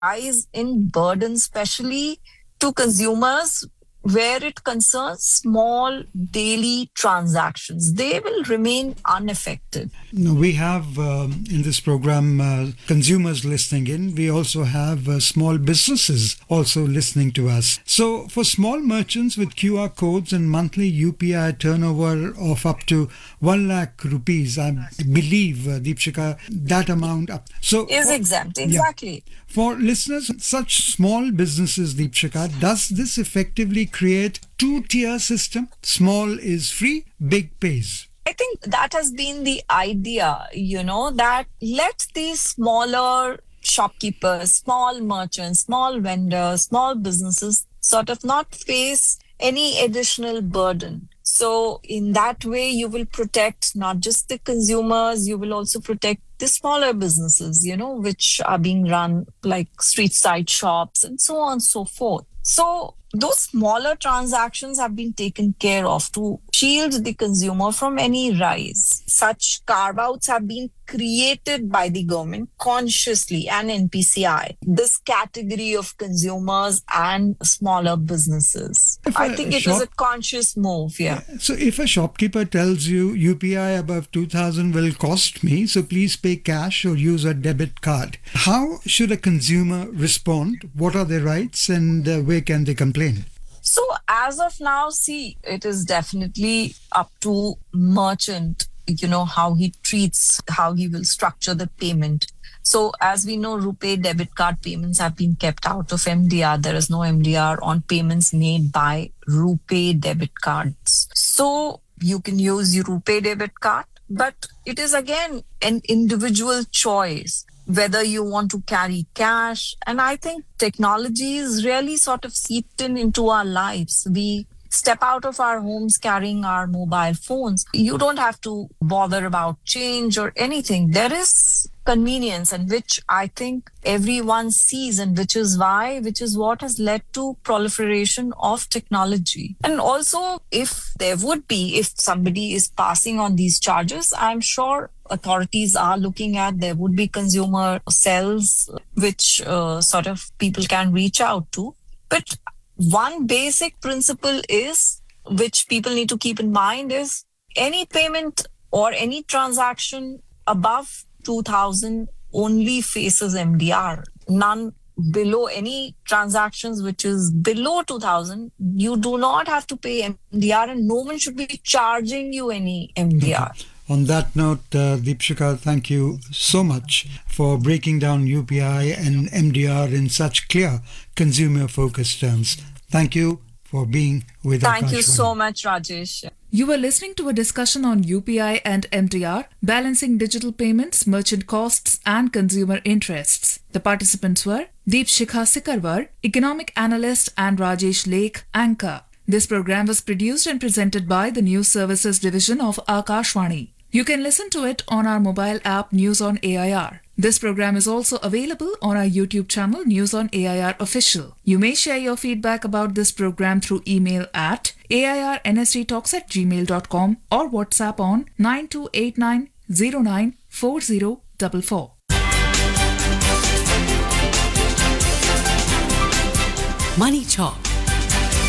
rise in burden, especially to consumers where it concerns small daily transactions. They will remain unaffected. No, we have in this program consumers listening in. We also have small businesses also listening to us. So for small merchants with QR codes and monthly UPI turnover of up to 1 lakh rupees, I believe, Deepshika, that amount up. So Is exempt, exactly. Yeah. For listeners, such small businesses, Deepshika, does this effectively create two-tier system? Small is free, big pays. I think that has been the idea, that let these smaller shopkeepers, small merchants, small vendors, small businesses sort of not face any additional burden. So in that way, you will protect not just the consumers, you will also protect the smaller businesses, which are being run like street side shops and so on and so forth. So those smaller transactions have been taken care of to shield the consumer from any rise. Such carve-outs have been created by the government consciously and NPCI, this category of consumers and smaller businesses. I think it was a conscious move, yeah. So if a shopkeeper tells you UPI above 2,000 will cost me, so please pay cash or use a debit card, how should a consumer respond? What are their rights and where can they complain? So as of now, see, it is definitely up to merchant, how he treats, how he will structure the payment. So as we know, RuPay debit card payments have been kept out of MDR. There is no MDR on payments made by RuPay debit cards. So you can use your RuPay debit card, but it is again an individual choice whether you want to carry cash. And I think technology is really sort of seeped into our lives. We step out of our homes carrying our mobile phones. You don't have to bother about change or anything. There is convenience, and which I think everyone sees, and which is what has led to proliferation of technology. And also, if somebody is passing on these charges, I'm sure authorities are looking at, there would be consumer cells which sort of people can reach out to. But one basic principle is, which people need to keep in mind, is any payment or any transaction above 2,000 only faces MDR. None below, any transactions which is below 2,000, you do not have to pay MDR, and no one should be charging you any MDR. Okay. On that note, Deepshika, thank you so much for breaking down UPI and MDR in such clear consumer-focused terms. Thank you for being with us. Thank you so much, Rajesh. You were listening to a discussion on UPI and MDR, balancing digital payments, merchant costs, and consumer interests. The participants were Deepshika Sikarwar, economic analyst, and Rajesh Lake, anchor. This program was produced and presented by the News Services Division of Akashvani. You can listen to it on our mobile app News on AIR. This program is also available on our YouTube channel News on AIR Official. You may share your feedback about this program through email at airnsdtalks@gmail.com or WhatsApp on 9289094044. Money Talk